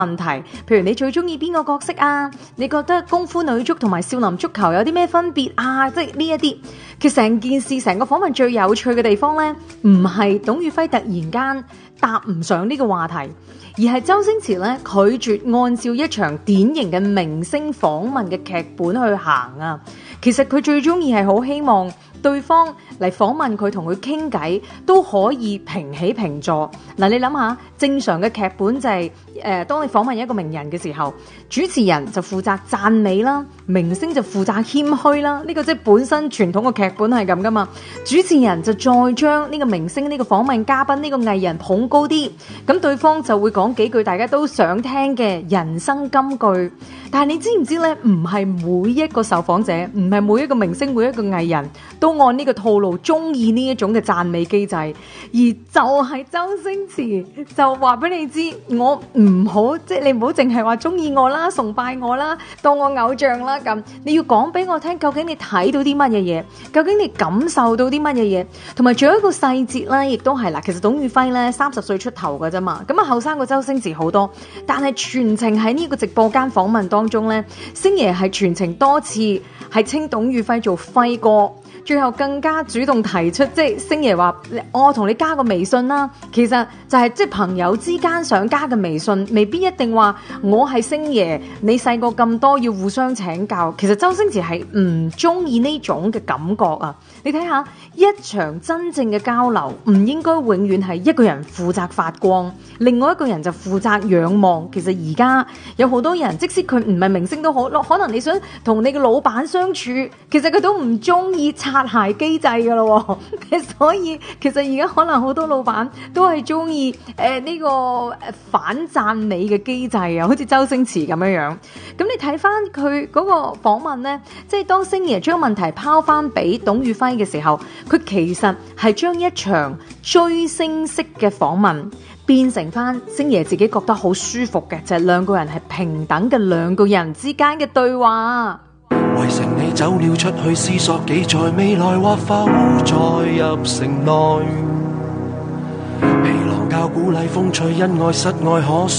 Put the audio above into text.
問題，譬如你最中意邊個角色啊？你覺得功夫女足同埋少林足球有啲咩分別啊？即係呢一啲，其實成件事成個訪問最有趣嘅地方呢，唔係董宇輝突然間答唔上呢個話題，而係周星馳咧拒絕按照一場典型嘅明星訪問嘅劇本去行啊！其實佢最中意係好希望對方嚟訪問佢，同佢傾偈都可以平起平坐。嗱，你諗下，正常嘅劇本就係當你訪問一個名人嘅時候，主持人就負責讚美啦，明星就負責謙虛啦。呢個即係本身傳統嘅劇本係咁噶嘛。主持人就再將呢個明星、呢個訪問嘉賓、呢個藝人捧高啲，咁對方就會講幾句大家都想聽嘅人生金句。但係你知唔知呢？唔係每一個受訪者，唔係每一個明星、每一個藝人都按呢個套路中意呢一種嘅讚美機制，而就係周星馳就話俾你知，我唔好，即係你唔好淨係話中意我啦、崇拜我啦、當我偶像啦咁，你要講俾我聽，究竟你睇到啲乜嘢嘢，究竟你感受到啲乜嘢嘢，同埋仲有一個細節咧，亦都係啦。其實董宇輝咧30歲出頭㗎啫嘛，咁啊後生過周星馳好多，但係全程喺呢個直播間訪問當中咧，星爺係全程多次係稱董宇輝做輝哥。最後更加主動提出，即係星爺話我同你加個微信啦，其實就係即係朋友之間想加個微信，未必一定話我係星爺，你細個咁多要互相請教。其實周星馳係唔中意呢種嘅感覺啊！你睇下一場真正嘅交流，唔應該永遠係一個人負責發光，另外一個人就負責仰望。其實而家有好多人，即使佢唔係明星都好，可能你想同你嘅老闆相處，其實佢都唔中意擦鞋機制噶咯，所以其實而家可能好多老闆都係中意呢個反讚美嘅機制啊，好似周星馳咁樣樣。咁你睇翻佢嗰個訪問呢，即係當星爺將問題拋翻俾董宇輝嘅時候，佢其實係將一場追星式嘅訪問變成翻星爺自己覺得好舒服嘅，就係兩個人係平等嘅兩個人之間嘅對話。 圍城你走了出去，思索幾在未來，或否再入城內？皮囊教鼓勵風趣，恩愛失愛可